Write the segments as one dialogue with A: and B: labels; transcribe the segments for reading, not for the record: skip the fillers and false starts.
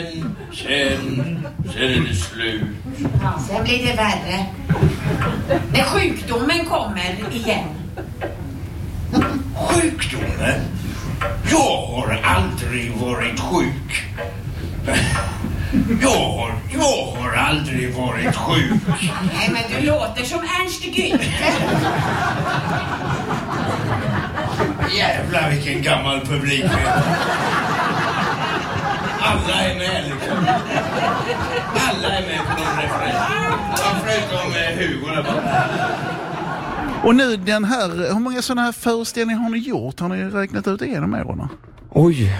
A: Sen är det slut.
B: Sen blir det värre. När sjukdomen kommer igen.
A: Sjukdomen? Jag har aldrig varit sjuk. Jag har aldrig varit sjuk.
B: Nej, men du låter som Ernst Günther.
A: Jävlar vilken gammal publik. Alla är med liksom. Alla är med på någon referens. Förutom Hugo där bara.
C: Och nu den här, hur många sådana här föreställningar har ni gjort? Har ni räknat ut det genom åren?
D: Oj.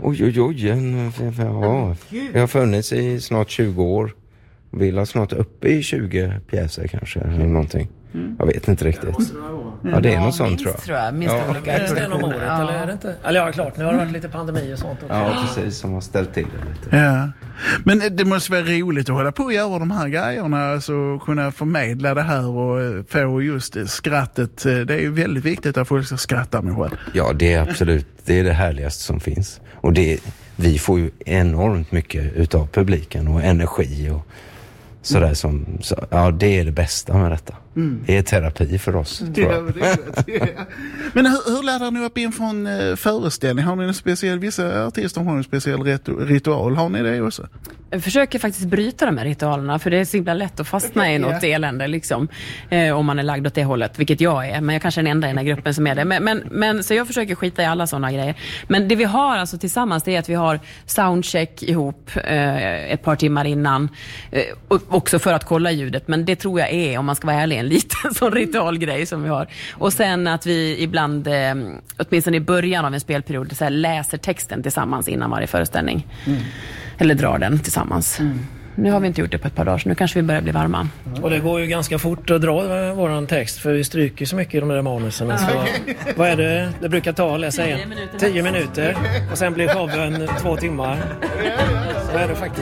D: Jag har funnits i snart 20 år. Vi är snart uppe i 20 pjäser kanske, eller någonting. Jag vet inte riktigt. Ja, det är något sånt tror jag.
E: Minst det om året, eller är det inte? Eller ja, klart, nu har det varit lite pandemi och sånt också.
D: Ja, precis, som har ställt till det lite.
C: Ja. Men det måste vara roligt att hålla på och göra de här grejerna, alltså kunna förmedla det här och få just skrattet. Det är ju väldigt viktigt att folk ska skratta med själv.
D: Ja, det är absolut, det är det härligaste som finns. Och vi får ju enormt mycket utav publiken och energi och sådär ja, det är det bästa med detta. Det är terapi för oss, tror jag.
C: Men hur laddar ni upp inför en föreställning? Har ni en speciell, vissa artister har en speciell ritual. Har ni det också?
F: Jag försöker faktiskt bryta de här ritualerna, för det är så himla lätt att fastna i något elände liksom, om man är lagd åt det hållet, vilket jag är, men jag kanske är den enda i den här gruppen som är det. Men så jag försöker skita i alla sådana grejer. Men det vi har alltså tillsammans, det är att vi har soundcheck ihop ett par timmar innan, också för att kolla ljudet, men det tror jag är, om man ska vara ärlig, en liten sån ritualgrej som vi har. Och sen att vi ibland, åtminstone i början av en spelperiod, så här, läser texten tillsammans innan varje föreställning. Eller drar den tillsammans. Nu har vi inte gjort det på ett par dagar, så nu kanske vi börjar bli varma.
E: Och det går ju ganska fort att dra våran text, för vi stryker så mycket i de där manusen. Så, vad är det? Det brukar ta, läsa 10 minuter. Och sen blir showen 2 timmar. Så är det faktiskt.